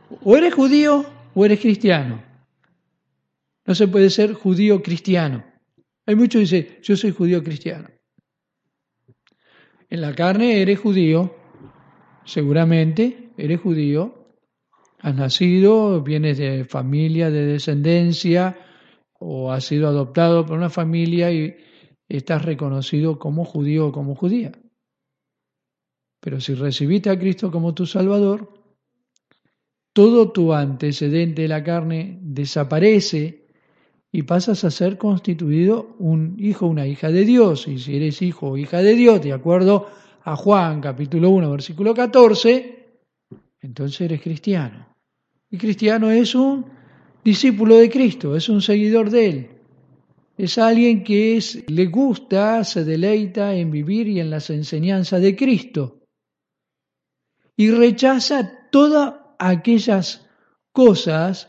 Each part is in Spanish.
O eres judío o eres cristiano. No se puede ser judío cristiano. Hay muchos que dicen, yo soy judío cristiano. En la carne eres judío, seguramente eres judío, has nacido, vienes de familia, de descendencia, o has sido adoptado por una familia y estás reconocido como judío o como judía. Pero si recibiste a Cristo como tu Salvador, todo tu antecedente de la carne desaparece y pasas a ser constituido un hijo o una hija de Dios. Y si eres hijo o hija de Dios, de acuerdo a Juan capítulo 1, versículo 14, entonces eres cristiano. Y cristiano es un discípulo de Cristo, es un seguidor de Él. Es alguien que le gusta, se deleita en vivir y en las enseñanzas de Cristo. Y rechaza todas aquellas cosas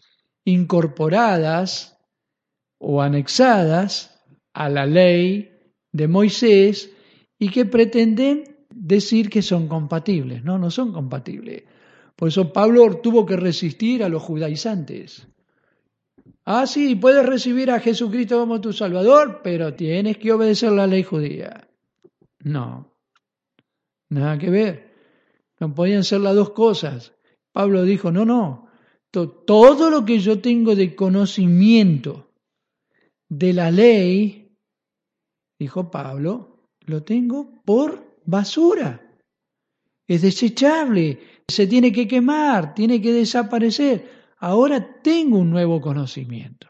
incorporadas o anexadas a la ley de Moisés y que pretenden decir que son compatibles. No, no son compatibles. Por eso Pablo tuvo que resistir a los judaizantes. Ah, sí, puedes recibir a Jesucristo como tu Salvador, pero tienes que obedecer la ley judía. No, nada que ver. No podían ser las dos cosas. Pablo dijo, no, todo lo que yo tengo de conocimiento de la ley, dijo Pablo, lo tengo por basura. Es desechable, se tiene que quemar, tiene que desaparecer. Ahora tengo un nuevo conocimiento.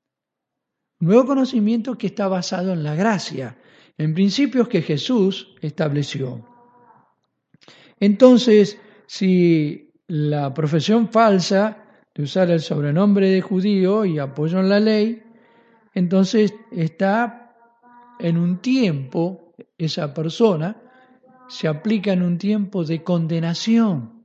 Un nuevo conocimiento que está basado en la gracia, en principios que Jesús estableció. Entonces, si la profesión falsa de usar el sobrenombre de judío y apoyo en la ley, entonces está en un tiempo, esa persona se aplica en un tiempo de condenación.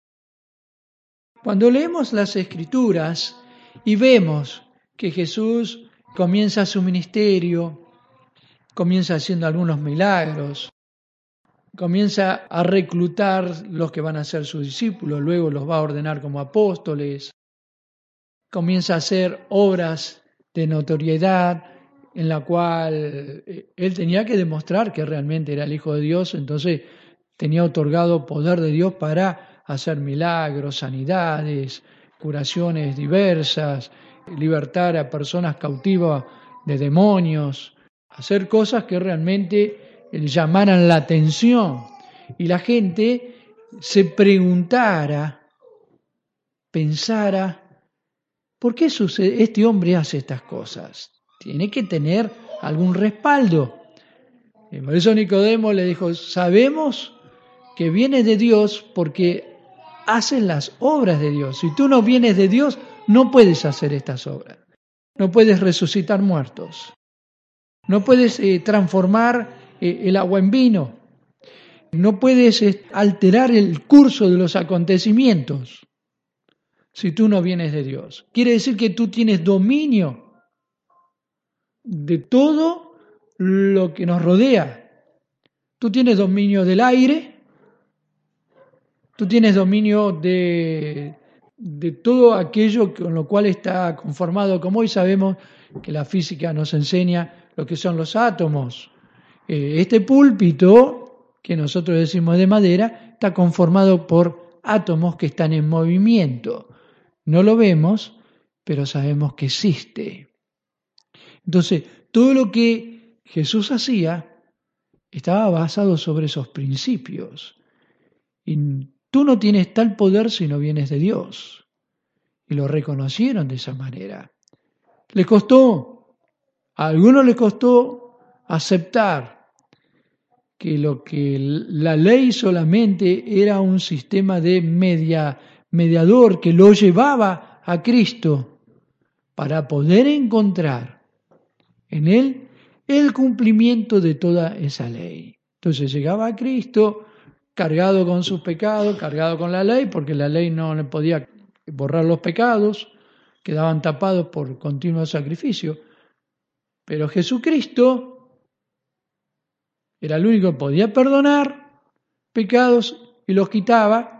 Cuando leemos las Escrituras y vemos que Jesús comienza su ministerio, comienza haciendo algunos milagros, comienza a reclutar los que van a ser sus discípulos, luego los va a ordenar como apóstoles, comienza a hacer obras de notoriedad en la cual él tenía que demostrar que realmente era el Hijo de Dios, entonces tenía otorgado poder de Dios para hacer milagros, sanidades, curaciones diversas, libertar a personas cautivas de demonios, hacer cosas que realmente llamaran la atención y la gente se preguntara, pensara, ¿por qué este hombre hace estas cosas? Tiene que tener algún respaldo. Y por eso Nicodemo le dijo, sabemos que vienes de Dios porque haces las obras de Dios. Si tú no vienes de Dios, no puedes hacer estas obras. No puedes resucitar muertos. No puedes transformar el agua en vino. No puedes alterar el curso de los acontecimientos si tú no vienes de Dios. Quiere decir que tú tienes dominio de todo lo que nos rodea. Tú tienes dominio del aire, tú tienes dominio de todo aquello con lo cual está conformado, como hoy sabemos que la física nos enseña lo que son los átomos. Este púlpito, que nosotros decimos de madera, está conformado por átomos que están en movimiento. No lo vemos, pero sabemos que existe. Entonces, todo lo que Jesús hacía estaba basado sobre esos principios. Y tú no tienes tal poder si no vienes de Dios. Y lo reconocieron de esa manera. A algunos les costó aceptar que lo que la ley solamente era un sistema de mediador que lo llevaba a Cristo para poder encontrar en él el cumplimiento de toda esa ley. Entonces llegaba a Cristo cargado con sus pecados, cargado con la ley, porque la ley no le podía borrar los pecados, quedaban tapados por continuo sacrificio. Pero Jesucristo era el único que podía perdonar pecados y los quitaba